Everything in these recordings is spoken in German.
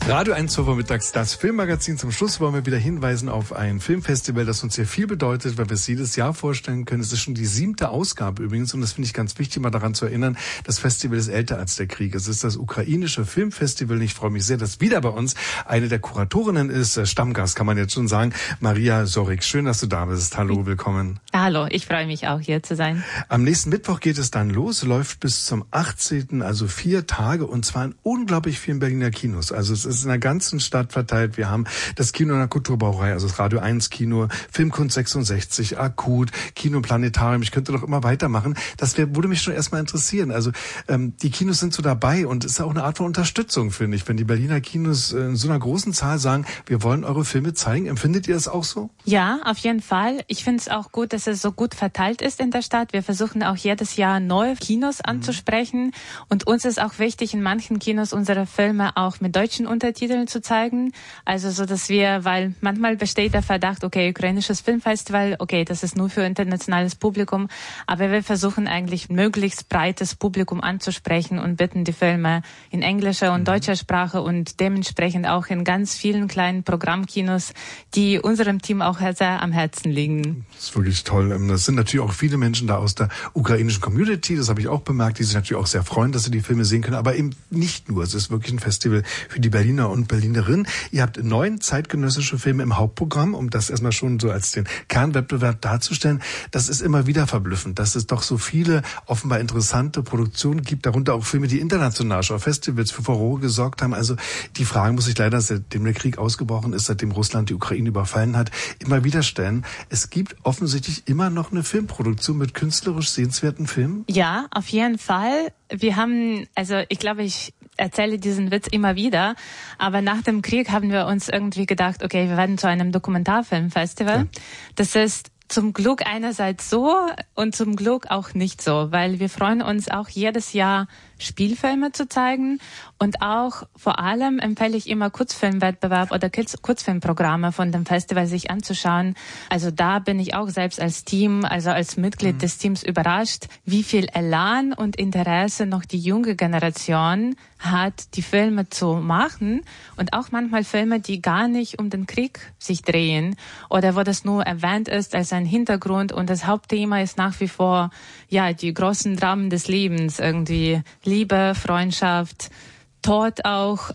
Radio 1 zur Vormittags, das Filmmagazin. Zum Schluss wollen wir wieder hinweisen auf ein Filmfestival, das uns sehr viel bedeutet, weil wir es jedes Jahr vorstellen können. Es ist schon die 7. Ausgabe übrigens und das finde ich ganz wichtig, mal daran zu erinnern, das Festival ist älter als der Krieg. Es ist das ukrainische Filmfestival und ich freue mich sehr, dass wieder bei uns eine der Kuratorinnen ist, Stammgast kann man jetzt schon sagen, Maria Sorik. Schön, dass du da bist. Hallo, willkommen. Hallo, ich freue mich auch, hier zu sein. Am nächsten Mittwoch geht es dann los, läuft bis zum 18., also 4 Tage und zwar in unglaublich vielen Berliner Kinos. Also es ist in der ganzen Stadt verteilt. Wir haben das Kino in der Kulturbrauerei, also das Radio 1 Kino, Filmkunst 66, Akut, Kino Planetarium. Ich könnte doch immer weitermachen. Würde mich schon erstmal interessieren. Also die Kinos sind so dabei und es ist auch eine Art von Unterstützung, finde ich. Wenn die Berliner Kinos in so einer großen Zahl sagen, wir wollen eure Filme zeigen. Empfindet ihr das auch so? Ja, auf jeden Fall. Ich finde es auch gut, dass es so gut verteilt ist in der Stadt. Wir versuchen auch jedes Jahr neue Kinos anzusprechen. Und uns ist auch wichtig, in manchen Kinos unsere Filme auch mit deutschen Untertiteln zu zeigen. Also so, dass weil manchmal besteht der Verdacht, okay, ukrainisches Filmfestival, okay, das ist nur für internationales Publikum. Aber wir versuchen eigentlich möglichst breites Publikum anzusprechen und bitten die Filme in englischer und deutscher Sprache und dementsprechend auch in ganz vielen kleinen Programmkinos, die unserem Team auch sehr am Herzen liegen. Das ist wirklich toll. Das sind natürlich auch viele Menschen da aus der ukrainischen Community, das habe ich auch bemerkt, die sich natürlich auch sehr freuen, dass sie die Filme sehen können, aber eben nicht nur. Es ist wirklich ein Festival für die Berliner und Berlinerinnen. Ihr habt 9 zeitgenössische Filme im Hauptprogramm, um das erstmal schon so als den Kernwettbewerb darzustellen. Das ist immer wieder verblüffend, dass es doch so viele offenbar interessante Produktionen gibt, darunter auch Filme, die international schon auf Festivals für Furore gesorgt haben. Also die Frage muss ich leider, seitdem der Krieg ausgebrochen ist, seitdem Russland die Ukraine überfallen hat, immer wieder stellen. Es gibt offensichtlich immer noch eine Filmproduktion mit künstlerisch sehenswerten Filmen? Ja, auf jeden Fall. Wir haben, ich glaube, ich erzähle diesen Witz immer wieder, aber nach dem Krieg haben wir uns irgendwie gedacht, okay, wir werden zu einem Dokumentarfilmfestival. Ja. Das ist zum Glück einerseits so und zum Glück auch nicht so, weil wir freuen uns auch jedes Jahr Spielfilme zu zeigen und auch vor allem empfehle ich immer Kurzfilmwettbewerb oder Kurzfilmprogramme von dem Festival sich anzuschauen. Also da bin ich auch selbst als Team, also als Mitglied des Teams überrascht, wie viel Elan und Interesse noch die junge Generation hat, die Filme zu machen und auch manchmal Filme, die gar nicht um den Krieg sich drehen oder wo das nur erwähnt ist als ein Hintergrund und das Hauptthema ist nach wie vor, ja, die großen Dramen des Lebens irgendwie. Liebe, Freundschaft, Tod auch,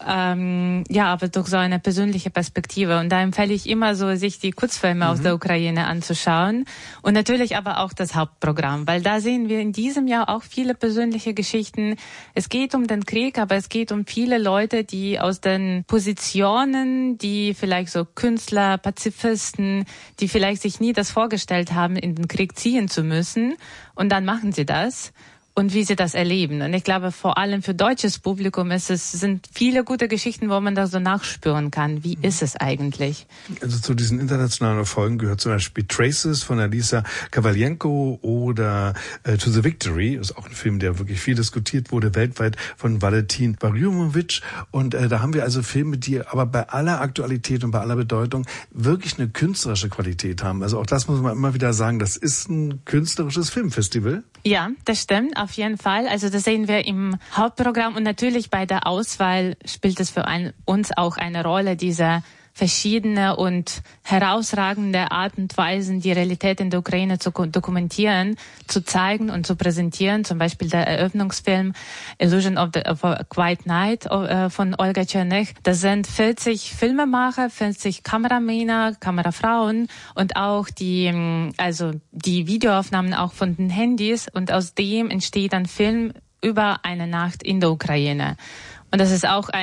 aber durch so eine persönliche Perspektive. Und da empfehle ich immer so, sich die Kurzfilme aus der Ukraine anzuschauen. Und natürlich aber auch das Hauptprogramm, weil da sehen wir in diesem Jahr auch viele persönliche Geschichten. Es geht um den Krieg, aber es geht um viele Leute, die aus den Positionen, die vielleicht so Künstler, Pazifisten, die vielleicht sich nie das vorgestellt haben, in den Krieg ziehen zu müssen. Und dann machen sie das. Und wie sie das erleben. Und ich glaube, vor allem für deutsches Publikum sind viele gute Geschichten, wo man da so nachspüren kann. Wie ist es eigentlich? Also zu diesen internationalen Erfolgen gehört zum Beispiel Traces von Alisa Kavalienko oder To the Victory. Das ist auch ein Film, der wirklich viel diskutiert wurde, weltweit, von Valentin Bariumovic. Und da haben wir also Filme, die aber bei aller Aktualität und bei aller Bedeutung wirklich eine künstlerische Qualität haben. Also auch das muss man immer wieder sagen, das ist ein künstlerisches Filmfestival. Ja, das stimmt, auf jeden Fall. Also das sehen wir im Hauptprogramm und natürlich bei der Auswahl spielt es für uns auch eine Rolle, diese verschiedene und herausragende Art und Weisen, die Realität in der Ukraine zu dokumentieren, zu zeigen und zu präsentieren. Zum Beispiel der Eröffnungsfilm Illusion of a Quiet Night von Olga Tschernech. Das sind 40 Filmemacher, 40 Kameramänner, Kamerafrauen und auch die Videoaufnahmen auch von den Handys. Und aus dem entsteht ein Film über eine Nacht in der Ukraine. Und das ist auch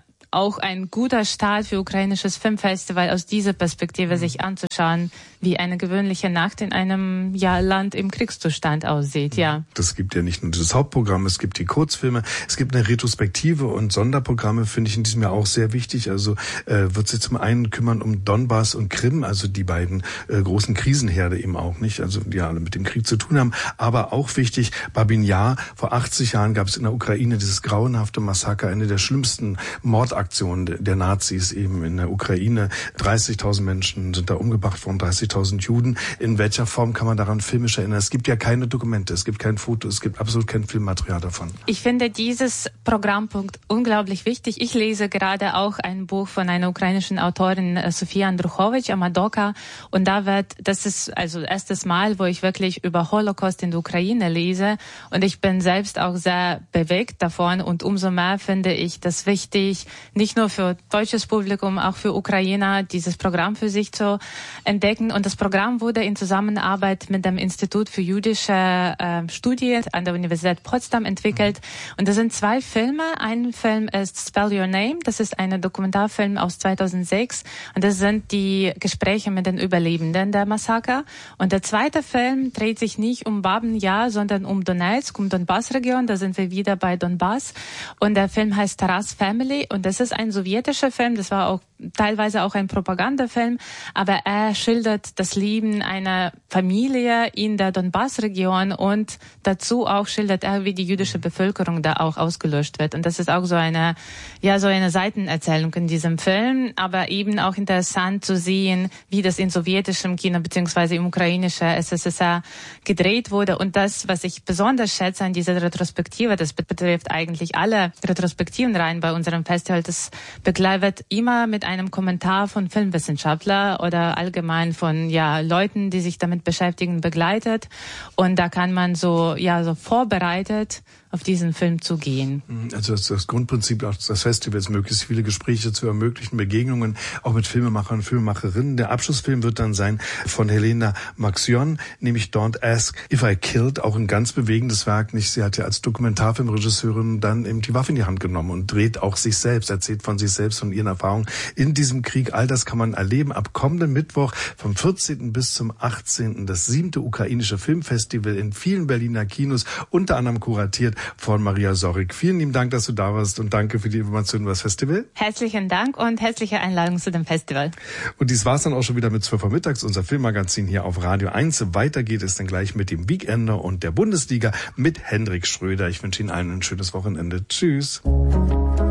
ein guter Start für ukrainisches Filmfestival, aus dieser Perspektive sich anzuschauen, wie eine gewöhnliche Nacht in einem Land im Kriegszustand aussieht, ja. Das gibt ja nicht nur das Hauptprogramm, es gibt die Kurzfilme, es gibt eine Retrospektive und Sonderprogramme, finde ich in diesem Jahr auch sehr wichtig. Also wird sich zum einen kümmern um Donbass und Krim, also die beiden großen Krisenherde eben auch nicht, also die alle mit dem Krieg zu tun haben. Aber auch wichtig, Babin Jar, vor 80 Jahren gab es in der Ukraine dieses grauenhafte Massaker, eine der schlimmsten Mordakte Fluchtaktion der Nazis eben in der Ukraine. 30.000 Menschen sind da umgebracht worden, 30.000 Juden. In welcher Form kann man daran filmisch erinnern? Es gibt ja keine Dokumente, es gibt kein Foto, es gibt absolut kein Filmmaterial davon. Ich finde dieses Programmpunkt unglaublich wichtig. Ich lese gerade auch ein Buch von einer ukrainischen Autorin, Sofia Andruchowicz, Amadoka, und das ist also erstes Mal, wo ich wirklich über Holocaust in der Ukraine lese, und ich bin selbst auch sehr bewegt davon, und umso mehr finde ich das wichtig, nicht nur für deutsches Publikum, auch für Ukrainer, dieses Programm für sich zu entdecken. Und das Programm wurde in Zusammenarbeit mit dem Institut für jüdische Studien an der Universität Potsdam entwickelt. Und das sind 2 Filme. Ein Film ist Spell Your Name, das ist ein Dokumentarfilm aus 2006, und das sind die Gespräche mit den Überlebenden der Massaker. Und der zweite Film dreht sich nicht um Babyn Jar, sondern um Donetsk, um Donbass-Region. Da sind wir wieder bei Donbass. Und der Film heißt Taras Family, und das ist ein sowjetischer Film. Das war auch teilweise auch ein Propagandafilm, aber er schildert das Leben einer Familie in der Donbass-Region, und dazu auch schildert er, wie die jüdische Bevölkerung da auch ausgelöscht wird. Und das ist auch so eine Seitenerzählung in diesem Film, aber eben auch interessant zu sehen, wie das in sowjetischem Kino beziehungsweise im ukrainischen SSSR gedreht wurde. Und das, was ich besonders schätze an dieser Retrospektive, das betrifft eigentlich alle Retrospektivenreihen bei unserem Festival, das wird immer mit einem Kommentar von Filmwissenschaftlern oder allgemein von Leuten, die sich damit beschäftigen, begleitet. Und da kann man so vorbereitet auf diesen Film zu gehen. Also das Grundprinzip auch des Festivals, möglichst viele Gespräche zu ermöglichen, Begegnungen auch mit Filmemachern und Filmemacherinnen. Der Abschlussfilm wird dann sein von Helena Maxion, nämlich Don't Ask If I Killed, auch ein ganz bewegendes Werk. Sie hat ja als Dokumentarfilmregisseurin dann eben die Waffe in die Hand genommen und dreht auch sich selbst, erzählt von sich selbst und ihren Erfahrungen in diesem Krieg. All das kann man erleben ab kommenden Mittwoch vom 14. bis zum 18. das 7. ukrainische Filmfestival in vielen Berliner Kinos, unter anderem kuratiert von Maria Sorrick. Vielen lieben Dank, dass du da warst, und danke für die Informationen über das Festival. Herzlichen Dank und herzliche Einladung zu dem Festival. Und dies war's dann auch schon wieder mit 12 Uhr mittags, unser Filmmagazin hier auf Radio 1. Weiter geht es dann gleich mit dem Weekender und der Bundesliga mit Hendrik Schröder. Ich wünsche Ihnen allen ein schönes Wochenende. Tschüss.